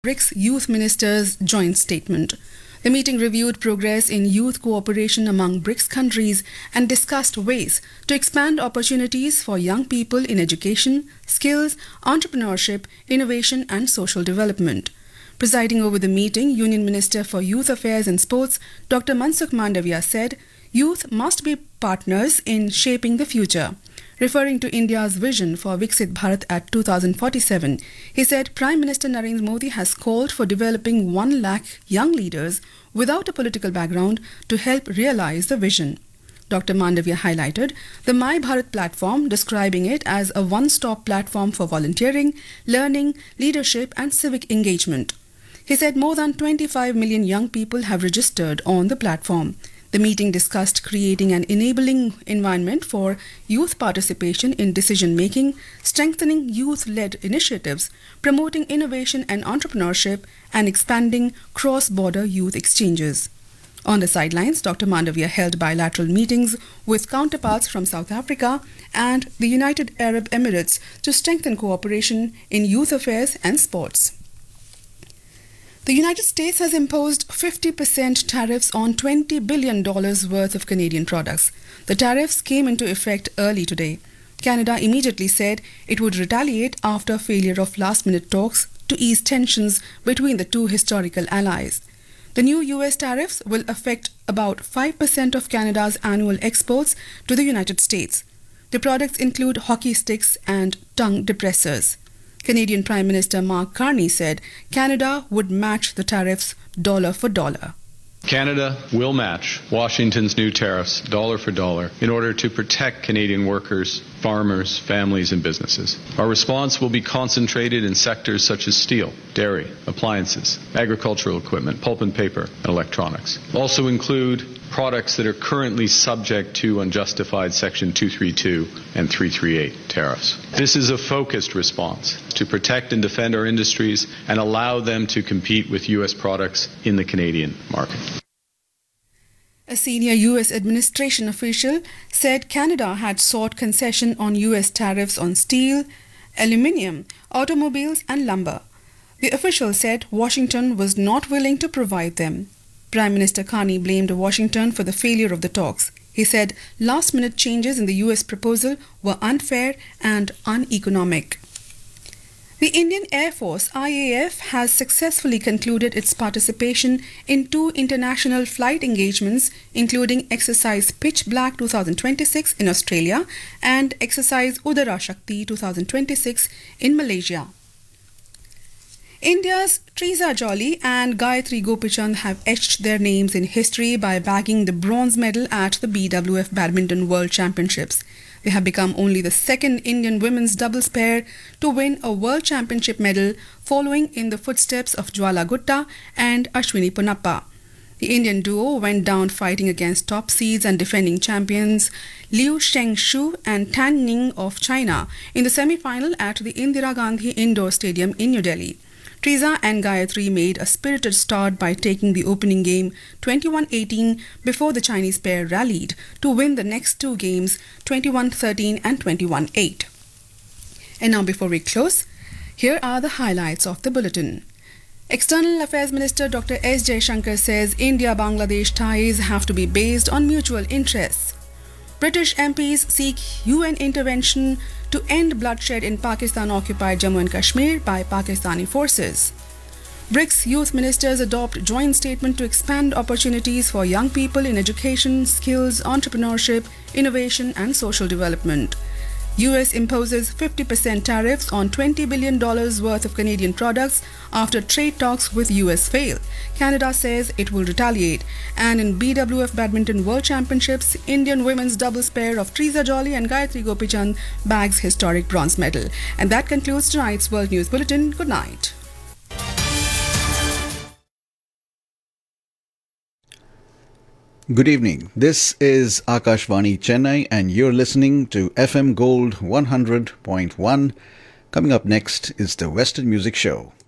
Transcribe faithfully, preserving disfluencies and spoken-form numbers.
BRICS Youth Ministers' joint statement. The meeting reviewed progress in youth cooperation among BRICS countries and discussed ways to expand opportunities for young people in education, skills, entrepreneurship, innovation and social development. Presiding over the meeting, Union Minister for Youth Affairs and Sports, Doctor Mansukh Mandavia said, youth must be partners in shaping the future. Referring to India's vision for Viksit Bharat at two thousand forty-seven, he said Prime Minister Narendra Modi has called for developing one lakh young leaders without a political background to help realize the vision. Doctor Mandavia highlighted the My Bharat platform, describing it as a one-stop platform for volunteering, learning, leadership and civic engagement. He said more than twenty-five million young people have registered on the platform. The meeting discussed creating an enabling environment for youth participation in decision-making, strengthening youth-led initiatives, promoting innovation and entrepreneurship, and expanding cross-border youth exchanges. On the sidelines, Doctor Mandavia held bilateral meetings with counterparts from South Africa and the United Arab Emirates to strengthen cooperation in youth affairs and sports. The United States has imposed fifty percent tariffs on twenty billion dollars worth of Canadian products. The tariffs came into effect early today. Canada immediately said it would retaliate after failure of last-minute talks to ease tensions between the two historical allies. The new U S tariffs will affect about five percent of Canada's annual exports to the United States. The products include hockey sticks and tongue depressors. Canadian Prime Minister Mark Carney said Canada would match the tariffs dollar for dollar. Canada will match Washington's new tariffs dollar for dollar in order to protect Canadian workers, farmers, families and businesses. Our response will be concentrated in sectors such as steel, dairy, appliances, agricultural equipment, pulp and paper, and electronics. Also include products that are currently subject to unjustified Section two thirty-two and three thirty-eight tariffs. This is a focused response to protect and defend our industries and allow them to compete with U S products in the Canadian market. A senior U S administration official said Canada had sought concession on U S tariffs on steel, aluminium, automobiles and lumber. The official said Washington was not willing to provide them. Prime Minister Carney blamed Washington for the failure of the talks. He said last-minute changes in the U S proposal were unfair and uneconomic. The Indian Air Force I A F has successfully concluded its participation in two international flight engagements, including Exercise Pitch Black twenty twenty-six in Australia and Exercise Udara Shakti twenty twenty-six in Malaysia. India's Trisa Jolly and Gayatri Gopichand have etched their names in history by bagging the bronze medal at the B W F Badminton World Championships. They have become only the second Indian women's doubles pair to win a World Championship medal, following in the footsteps of Jwala Gutta and Ashwini Ponappa. The Indian duo went down fighting against top seeds and defending champions Liu Shengshu and Tan Ning of China in the semi-final at the Indira Gandhi Indoor Stadium in New Delhi. Trisa and Gayatri made a spirited start by taking the opening game twenty-one eighteen before the Chinese pair rallied to win the next two games twenty-one thirteen and twenty-one eight. And now before we close, here are the highlights of the bulletin. External Affairs Minister Doctor S. Jaishankar says India-Bangladesh ties have to be based on mutual interests. British M Ps seek U N intervention to end bloodshed in Pakistan-occupied Jammu and Kashmir by Pakistani forces. BRICS Youth Ministers adopt joint statement to expand opportunities for young people in education, skills, entrepreneurship, innovation and social development. U S imposes fifty percent tariffs on twenty billion dollars worth of Canadian products after trade talks with U S fail. Canada says it will retaliate. And in B W F Badminton World Championships, Indian women's doubles pair of Trisa Jolly and Gayatri Gopichand bags historic bronze medal. And that concludes tonight's World News Bulletin. Good night. Good evening. This is Akashvani Chennai and you're listening to F M Gold one hundred point one. Coming up next is the Western Music Show.